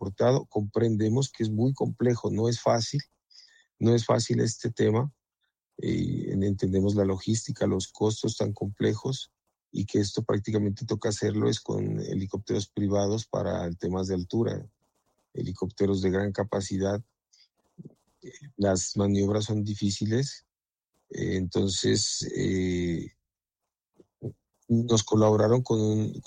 helicoportado. Comprendemos que es muy complejo, no es fácil este tema. Entendemos la logística, los costos tan complejos, y que esto prácticamente toca hacerlo es con helicópteros privados para temas de altura, helicópteros de gran capacidad. Las maniobras son difíciles, entonces nos colaboraron con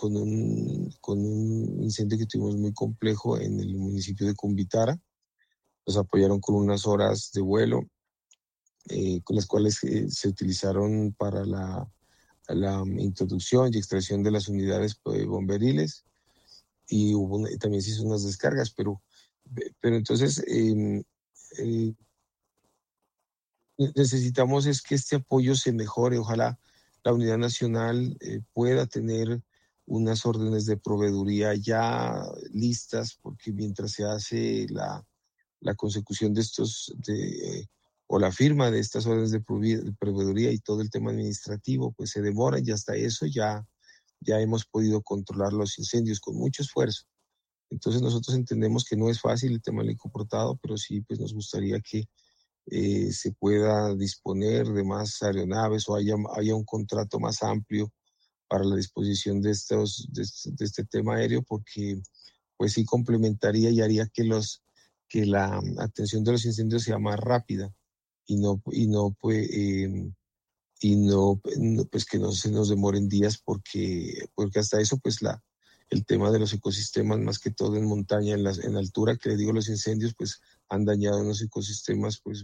un incendio que tuvimos muy complejo en el municipio de Cumbitara. Nos apoyaron con unas horas de vuelo, con las cuales se utilizaron para la introducción y extracción de las unidades bomberiles, y también se hizo unas descargas, pero entonces necesitamos es que este apoyo se mejore. Ojalá la Unidad Nacional pueda tener unas órdenes de proveeduría ya listas, porque mientras se hace la consecución de o la firma de estas órdenes de proveeduría y todo el tema administrativo, pues se demora, y hasta eso ya hemos podido controlar los incendios con mucho esfuerzo. Entonces nosotros entendemos que no es fácil el tema del helicoportado, pero sí pues nos gustaría que se pueda disponer de más aeronaves, o haya un contrato más amplio para la disposición de este tema aéreo, porque pues sí complementaría y haría que la atención de los incendios sea más rápida, y no pues que no se nos demoren días, porque hasta eso pues el tema de los ecosistemas, más que todo en montaña, en altura, que le digo, los incendios pues han dañado unos ecosistemas pues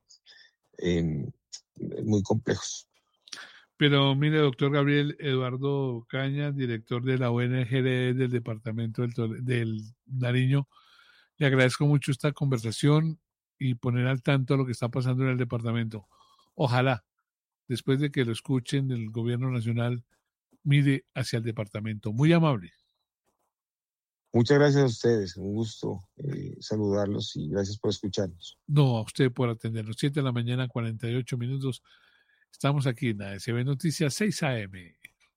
muy complejos. Pero mire, doctor Gabriel Eduardo Cañas, director de la ONG del departamento del Nariño, le agradezco mucho esta conversación y poner al tanto lo que está pasando en el departamento. Ojalá, después de que lo escuchen del gobierno nacional, mire hacia el departamento. Muy amable. Muchas gracias a ustedes, un gusto saludarlos, y gracias por escucharnos. No, a usted por atendernos. 7:48 a.m. Estamos aquí en ASB Noticias 6 AM.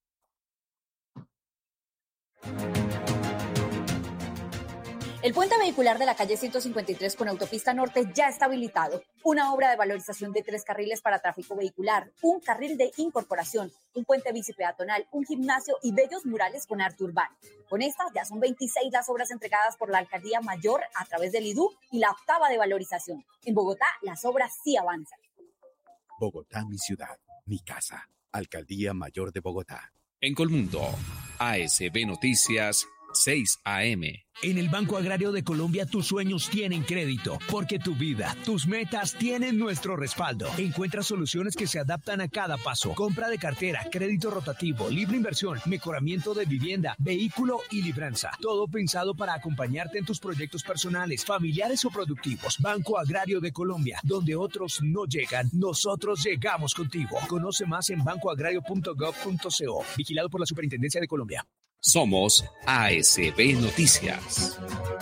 El puente vehicular de la calle 153 con autopista norte ya está habilitado. Una obra de valorización de 3 carriles para tráfico vehicular, un carril de incorporación, un puente bicipeatonal, un gimnasio y bellos murales con arte urbano. Con estas ya son 26 las obras entregadas por la Alcaldía Mayor a través del IDU y la 8ª de valorización. En Bogotá, las obras sí avanzan. Bogotá, mi ciudad, mi casa. Alcaldía Mayor de Bogotá. En Colmundo, ASB Noticias 6 AM. En el Banco Agrario de Colombia tus sueños tienen crédito, porque tu vida, tus metas tienen nuestro respaldo. Encuentra soluciones que se adaptan a cada paso. Compra de cartera, crédito rotativo, libre inversión, mejoramiento de vivienda, vehículo y libranza. Todo pensado para acompañarte en tus proyectos personales, familiares o productivos. Banco Agrario de Colombia, donde otros no llegan, nosotros llegamos contigo. Conoce más en bancoagrario.gov.co. Vigilado por la Superintendencia de Colombia. Somos ASB Noticias.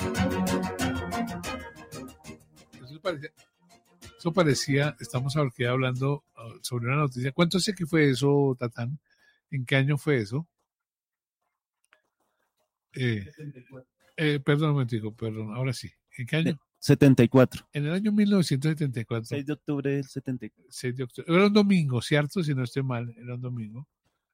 Eso parecía, estamos aquí hablando sobre una noticia. ¿Cuánto sé que fue eso, Tatán? ¿En qué año fue eso? Perdón un momentico, ahora sí. ¿En qué año? 74. En el año 1974. 6 de octubre del 74. 6 de octubre. Era un domingo, ¿cierto? Si no estoy mal, era un domingo.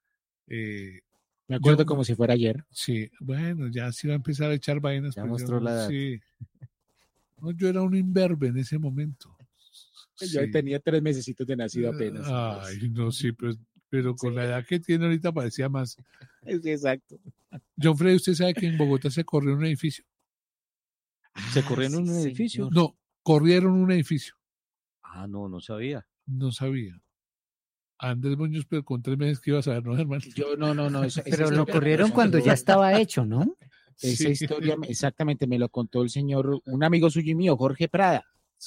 Me acuerdo como si fuera ayer. Sí, bueno, ya se iba a empezar a echar vainas. Ya mostró la edad. Sí. No, yo era un imberbe en ese momento. Yo tenía 3 mesecitos de nacido apenas. Ay, no, sí, pero con la edad que tiene ahorita parecía más. Sí, exacto. John Freddy, ¿usted sabe que en Bogotá se corrió un edificio? ¿Se corrió en un edificio? Señor. No, corrieron un edificio. No sabía. No sabía. Andrés Muñoz, pero con 3 meses que iba a saber, ¿no, hermano? Yo no. Pero lo corrieron cuando ya estaba hecho, ¿no? Esa historia exactamente me lo contó el señor, un amigo suyo y mío, Jorge Prada.